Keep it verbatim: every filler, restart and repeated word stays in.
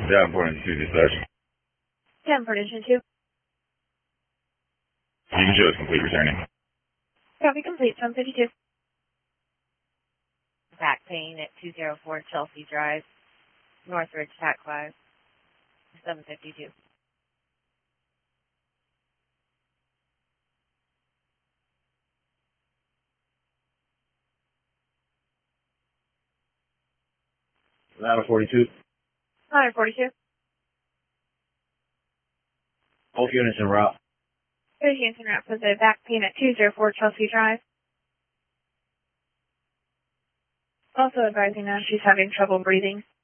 Davenport into two dispatch. Davenport into two. You can show us complete returning. Copy complete, seven fifty-two. Back pain at two oh four Chelsea Drive, Northridge, T A C five, seven fifty-two. Ladder forty-two. Ladder forty-two. Both units en route. Both units en route for the back pain at two oh four Chelsea Drive. Also advising that she's having trouble breathing.